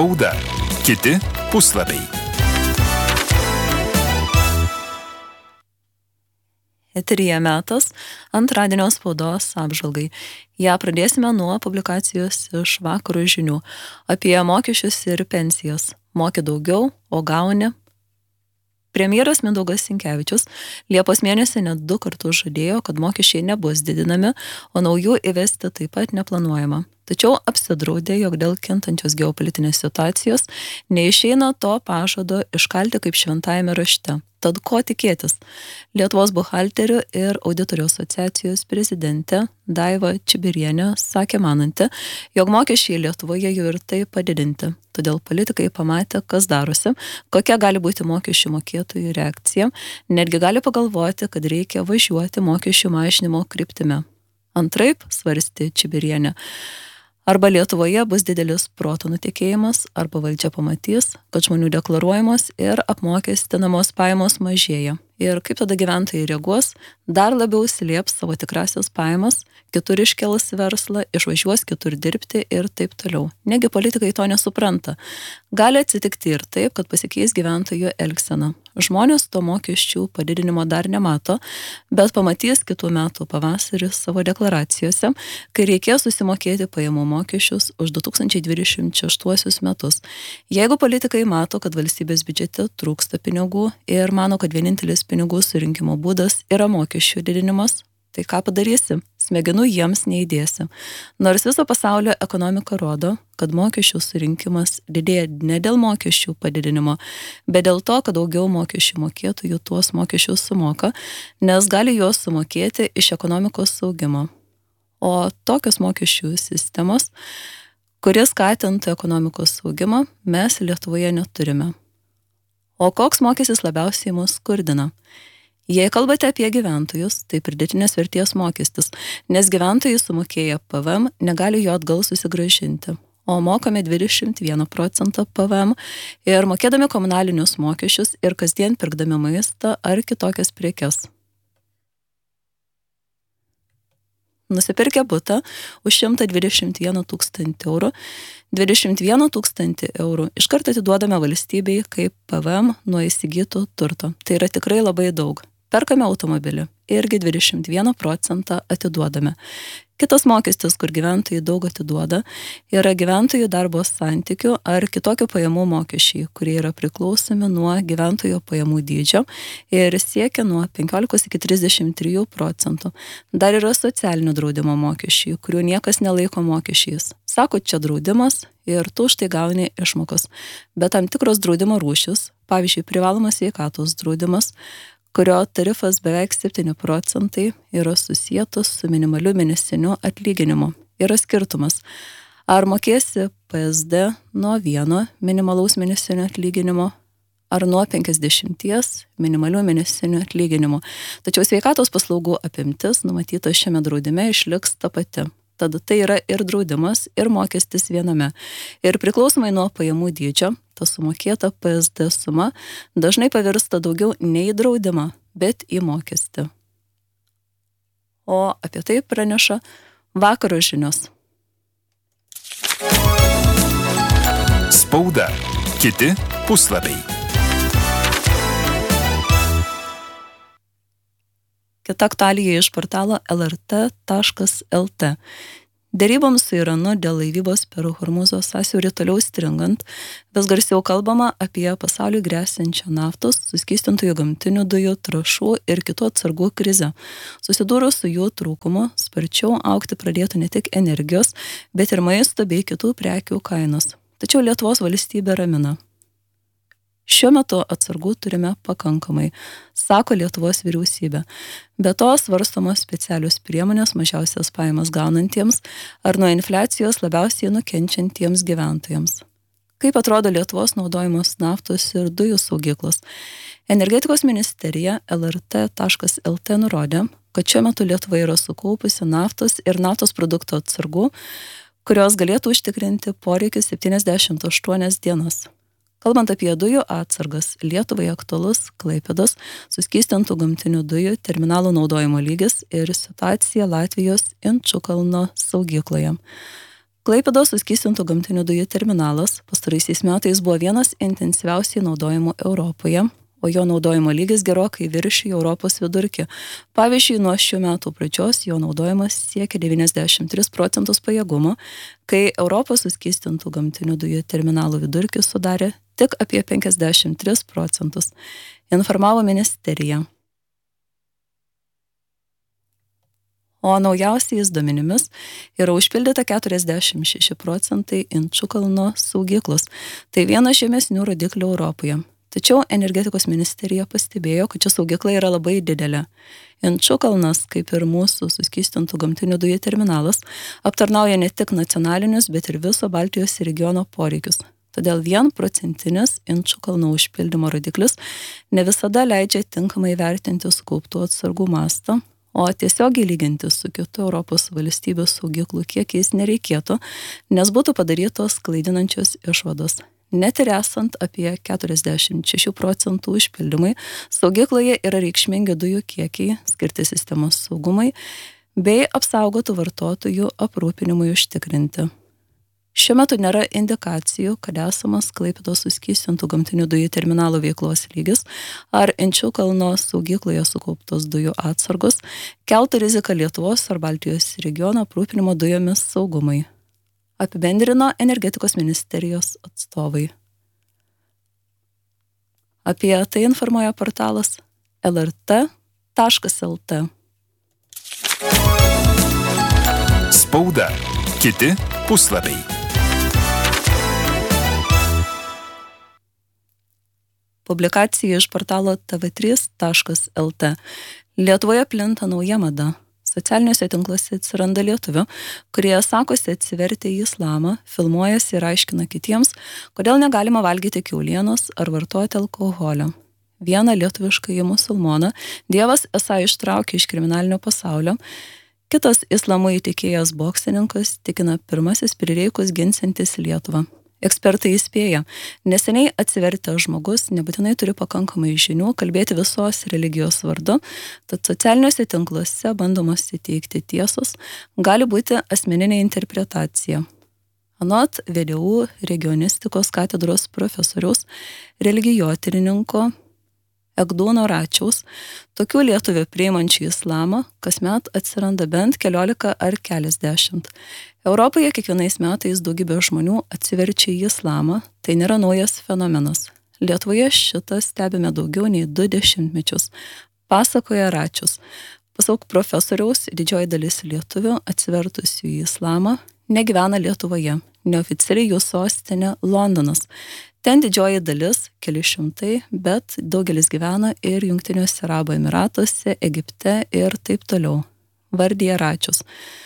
Spauda. Kiti puslapiai. Eteryje metas antradienio spaudos apžvalgai. Ja pradėsime nuo publikacijos iš Vakaro žinių apie mokesčius ir pensijas. Moki daugiau, o gauni. Premjeras Mindaugas Sinkevičius Liepos mėnesį net 2 kartus žadėjo, kad mokesčiai nebus didinami, o naujų įvesti taip pat neplanuojama. Tačiau apsidraudė, jog dėl kintančios geopolitinės situacijos neišeina to pažado iškalti kaip šventajame rašte. Tad ko tikėtis? Lietuvos buhalterių ir auditorių asociacijos prezidentė Daiva Čibirienė sakė mananti, jog mokesčiai Lietuvoje jau ir taip padidinti. Todėl politikai pamatė, kas darosi, kokia gali būti mokesčių mokėtojų reakcija, netgi gali pagalvoti, kad reikia važiuoti mokesčių mažinimo kryptimi. Antraip, svarstė Čibirienė, arba Lietuvoje bus didelis proto nutekėjimas, arba valdžia pamatys, kad žmonių deklaruojamos ir apmokestinamos pajamos mažėja. Ir kaip tada gyventojai reaguos, dar labiau slėps savo tikrasias pajamas, kitur iškels verslą, išvažiuos kitur dirbti ir taip toliau. Negi politikai to nesupranta. Gali atsitikti ir taip, kad pasikeis gyventojų elgsena. Žmonės to mokesčių padidinimo dar nemato, bet pamatys kitų metų pavasarį savo deklaracijose, kai reikės susimokėti pajamų mokesčius už 2026 metus. Jeigu politikai mato, kad valstybės biudžete trūksta pinigų ir mano, kad vienintelis pinigų surinkimo būdas yra mokesčių didinimas, tai ką padarysi? Smegenų jiems neįdėsi. Nors viso pasaulio ekonomika rodo, kad mokesčių surinkimas didėja ne dėl mokesčių padidinimo, bet dėl to, kad daugiau mokesčių mokėtojų tuos mokesčius sumoka, nes gali juos sumokėti iš ekonomikos augimo. O tokios mokesčių sistemos, kuris skatintų ekonomikos augimą, mes Lietuvoje neturime. O koks mokestis labiausiai mus skurdina? Jei kalbate apie gyventojus, tai pridėtinės vertės mokestis, nes gyventojai sumokėję PVM negali jo atgal susigrąžinti, o mokame 21% PVM ir mokėdami komunalinius mokesčius ir kasdien pirkdami maistą ar kitokias prekes. Nusipirkę butą už 121 000 eurų, 21 000 eurų iškart atiduodame valstybei kaip PVM nuo įsigytų turto. Tai yra tikrai labai daug. Perkame automobilį, irgi 21% atiduodame. Kitas mokestis, kur gyventojai daug atiduoda, yra gyventojų darbo santykių ar kitokių pajamų mokesčiai, kurie yra priklausomi nuo gyventojo pajamų dydžio ir siekia nuo 15 iki 33%. Dar yra socialinio draudimo mokesčiai, kurių niekas nelaiko mokesčiais. Sako, čia draudimas ir tu už tai gauni išmokas. Bet tam tikros draudimo rūšis, pavyzdžiui, privalomas sveikatos draudimas, kurio tarifas beveik 7% yra susietas su minimaliu mėnesiniu atlyginimu. Yra skirtumas. Ar mokėsi PSD nuo 1 minimalaus mėnesinio atlyginimo, ar nuo 50 minimalių mėnesinių atlyginimų. Tačiau sveikatos paslaugų apimtis numatyta šiame draudime išliks ta pati. Tada tai yra ir draudimas, ir mokestis viename. Ir priklausomai nuo pajamų dydžio, ta sumokėta PSD suma dažnai pavirsta daugiau ne į draudimą, bet į mokestį. O apie tai praneša Vakaro žinios. Spauda. Kiti puslapiai. Kita aktualija iš portalo lrt.lt. Deryboms su Iranu dėl laivybos per Hormūzo sąsiaurį toliau stringant, vis garsiau kalbama apie pasauliui gresiančią naftos, suskystintųjų gamtinių dujų, trąšų ir kitų atsargų krizę. Susidūrus su jų trūkumu, sparčiau augti pradėtų ne tik energijos, bet ir maisto bei kitų prekių kainos. Tačiau Lietuvos valstybė ramina. Šiuo metu atsargų turime pakankamai, sako Lietuvos vyriausybė. Be to svarstomos specialios priemonės mažiausias pajamas gaunantiems ar nuo infliacijos labiausiai nukenčiantiems gyventojams. Kaip atrodo Lietuvos naudojamos naftos ir dujų saugyklos? Energetikos ministerija lrt.lt nurodė, kad šiuo metu Lietuva yra sukaupusi naftos ir naftos produktų atsargų, kurios galėtų užtikrinti poreikį 78 dienas. Kalbant apie dujų atsargas, Lietuvai aktualus Klaipėdos suskystintų gamtinių dujų terminalų naudojimo lygis ir situacija Latvijos Inčukalno saugykloje. Klaipėdos suskystintų gamtinių dujų terminalas pastaraisiais metais buvo vienas intensyviausiai naudojamų Europoje, o jo naudojimo lygis gerokai viršijo Europos vidurkį. Pavyzdžiui, nuo šių metų pradžios jo naudojimas siekia 93% pajėgumo, kai Europos suskystintų gamtinių dujų terminalų vidurkis sudarė tik apie 53%, informavo ministerija. O naujausiais duomenimis yra užpildyta 46% Inčukalno saugyklos. Tai vienas žemesnių rodiklių Europoje. Tačiau energetikos ministerija pastebėjo, kad ši saugykla yra labai didelė. Inčukalnas, kaip ir mūsų suskystintų gamtinių dujų terminalas, aptarnauja ne tik nacionalinius, bet ir viso Baltijos regiono poreikius. Todėl 1% Inčukalno užpildymo rodiklis ne visada leidžia tinkamai vertinti sukauptų atsargų mastą, o tiesiogiai lyginti su kitų Europos valstybių saugyklų kiekiais nereikėtų, nes būtų padarytos klaidinančios išvados. Net ir esant apie 46% užpildymai, saugykloje yra reikšmingi dujų kiekiai skirti sistemos saugumai bei apsaugotų vartotojų aprūpinimui užtikrinti. Šiuo metu nėra indikacijų, kad esamas Klaipėdos suskystintų gamtinių dujų terminalo veiklos lygis ar Inčukalno saugykloje sukauptos dujų atsargos keltų riziką Lietuvos ar Baltijos regiono aprūpinimo dujomis saugumai, apibendrino energetikos ministerijos atstovai. Apie tai informuoja portalas lrt.lt. Spauda. Kiti puslapiai. Publikacija iš portalo tv3.lt. Lietuvoje plinta nauja mada. Socialiniuose tinkluose atsiranda lietuvių, kurie sakosi atsivertę į islamą, filmuojasi ir aiškina kitiems, kodėl negalima valgyti kiaulienos ar vartoti alkoholio. Vieną lietuviškąjį musulmoną Dievas esą ištraukė iš kriminalinio pasaulio, kitas islamu įtikėjęs boksininkas tikina pirmasis prireikus ginsiantis Lietuvą. Ekspertai įspėja, neseniai atsivertęs žmogus nebūtinai turi pakankamai žinių kalbėti visos religijos vardu, tad socialiniuose tinkluose bandomos įteikti tiesos gali būti asmeninė interpretacija. Anot VDU regionistikos katedros profesoriaus, religijotyrininko Egdūno Račiaus, tokių lietuvių priimančių islamą kasmet atsiranda bent 14 ar keliasdešimt. Europoje kiekvienais metais daugybė žmonių atsiverčia į islamą, tai nėra naujas fenomenas. Lietuvoje šitą stebime daugiau nei 20 metus, pasakoja Račius. Pasak profesoriaus, didžioji dalis lietuvių atsivertusių į islamą negyvena Lietuvoje, neoficialiai jų sostinė Londonas. Ten didžioji dalis, keli šimtai, bet daugelis gyvena ir Jungtiniuose Arabų Emyratuose, Egipte ir taip toliau. Vardija Račius.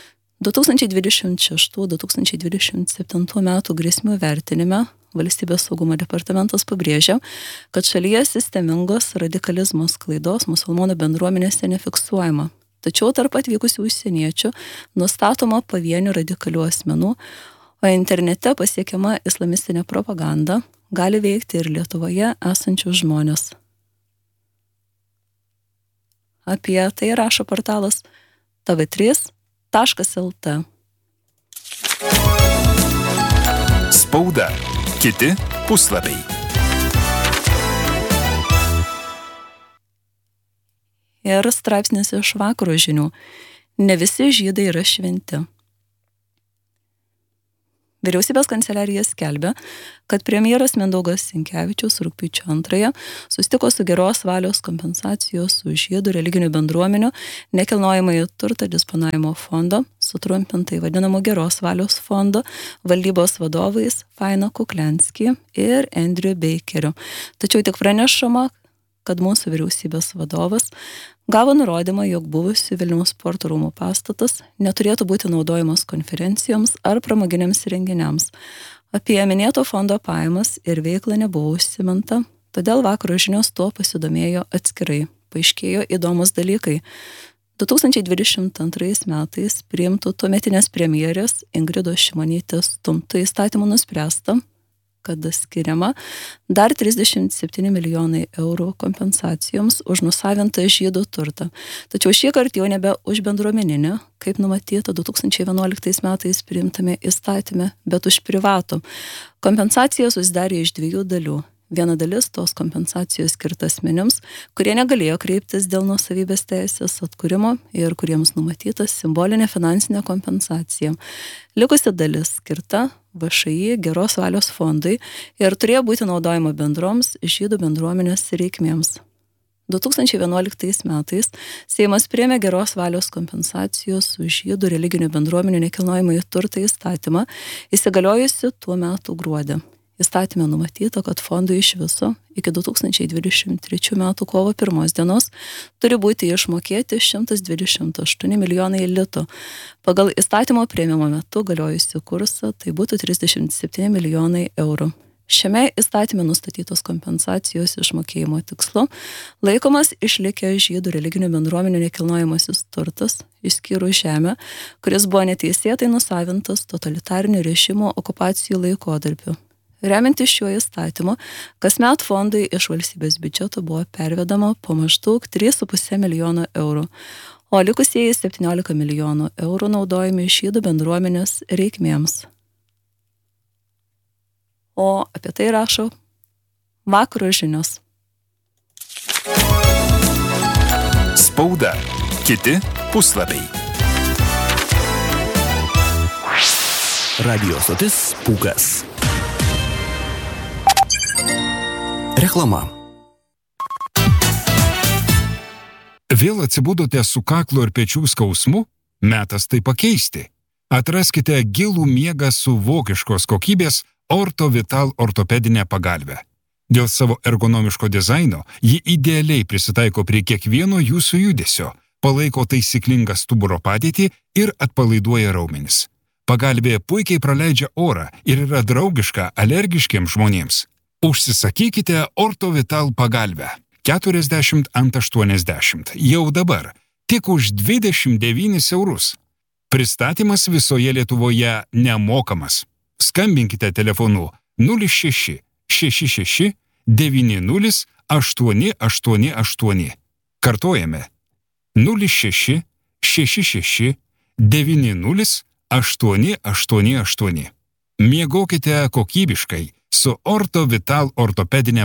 2026-2027 metų grėsmių vertinime Valstybės saugumo departamentas pabrėžia, kad šalyje sistemingos radikalizmo sklaidos musulmonų bendruomenėse nefiksuojama. Tačiau tarp atvykusių užsieniečių nustatoma pavienių radikalių asmenų, o internete pasiekiama islamistinė propaganda gali veikti ir Lietuvoje esančius žmonės. Apie tai rašo portalas tv3.lt. Spauda. Kiti puslapiai. Ir straipsnis iš Vakaro žinių. Ne visi žydai yra šventi. Vyriausybės kanceliarija skelbia, kad premjeras Mindaugas Sinkevičius rugpjūčio 2 susitiko su geros valios kompensacijos už žydų religinių bendruomenių nekilnojamąjį turtą disponavimo fondo, sutrumpintai vadinamo geros valios fondo, valdybos vadovais Faina Kuklianski ir Andrew Bakeriu. Tačiau tik pranešama, kad mūsų vyriausybės vadovas gavo nurodymą, jog buvusių Vilniaus sporto rūmų pastatas neturėtų būti naudojamas konferencijoms ar pramoginiams renginiams. Apie minėto fondo pajamas ir veiklą nebuvo užsiminta, todėl Vakaro žinios tuo pasidomėjo atskirai. Paaiškėjo įdomus dalykai. 2022 metais priimtų tuometinės premjerės Ingridos Šimonytės stumtų įstatymų nuspręsta, kad skiriama dar 37 milijonai eurų kompensacijoms už nusavintą žydų turtą. Tačiau šį kartą jau nebe už bendruomeninį, kaip numatyta 2011 metais priimtame įstatyme, bet už privatų. Kompensacija susidarė iš 2 dalių. Viena dalis tos kompensacijos skirta asmenims, kurie negalėjo kreiptis dėl nuosavybės teisės atkūrimo ir kuriems numatyta simbolinė finansinė kompensacija. Likusi dalis skirta VŠI geros valios fondui ir turėjo būti naudojama bendroms žydų bendruomenės reikmėms. 2011 metais Seimas priėmė geros valios kompensacijos už žydų religinių bendruomenių nekilnojamąjį turtą įstatymą, įsigaliojusi tuo metu gruodį. Įstatyme numatyta, kad fondui iš viso iki 2023 metų kovo 1 dienos turi būti išmokėti 128 milijonai litų. Pagal įstatymo priėmimo metu galiojusi kursą tai būtų 37 milijonai eurų. Šiame įstatyme nustatytos kompensacijos išmokėjimo tikslu laikomas išlikęs žydų religinių bendruomenių nekilnojamasis turtas, išskyrus žemę, kuris buvo neteisėtai nusavintas totalitarinių režimų okupacijų laikotarpiu. Remiantis šiuo įstatymu, kasmet fondui iš valstybės biudžeto buvo pervedama po maždaug 3,5 milijono eurų, o likusieji 17 milijonų eurų naudojami žydų bendruomenės reikmėms. O apie tai rašo Vakaro žinios. Spauda. Kiti puslapiai. Radio stotis Pūkas. Reklama. Vėl atsibudote su kaklo ir pečių skausmu? Metas tai pakeisti. Atraskite gilų miegą su vokiškos kokybės Orto Vital ortopedinę pagalvę. Dėl savo ergonomiško dizaino ji idealiai prisitaiko prie kiekvieno jūsų judesio, palaiko taisyklingą stuburo padėtį ir atpalaiduoja raumenis. Pagalvė puikiai praleidžia orą ir yra draugiška alergiškiems žmonėms. Užsisakykite Orto Vital pagalvę 40 ant 80 jau dabar, tik už 29 eurus. Pristatymas visoje Lietuvoje nemokamas. Skambinkite telefonu 06 66 90 888. Kartojame 06 66 90 888. Miegokite kokybiškai su Orto Vital ortopedinė